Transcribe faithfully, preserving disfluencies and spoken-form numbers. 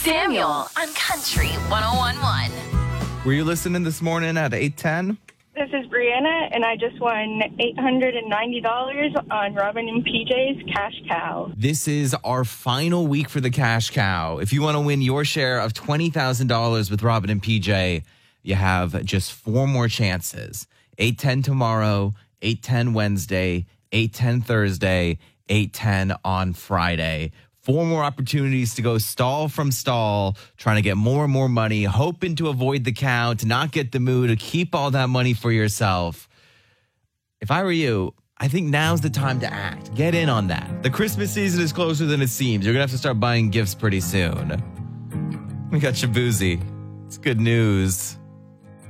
Samuel on Country one oh one point one. Were you listening this morning at eight ten? This is Brianna, and I just won eight hundred ninety dollars on Robin and P J's Cash Cow. This is our final week for the Cash Cow. If you want to win your share of twenty thousand dollars with Robin and P J, you have just four more chances. eight ten tomorrow, eight ten Wednesday, eight ten Thursday, eight ten on Friday. Four more opportunities to go stall from stall, trying to get more and more money, hoping to avoid the count, to not get the mood, to keep all that money for yourself. If I were you, I think now's the time to act. Get in on that. The Christmas season is closer than it seems. You're going to have to start buying gifts pretty soon. We got Shabuzi. It's good news.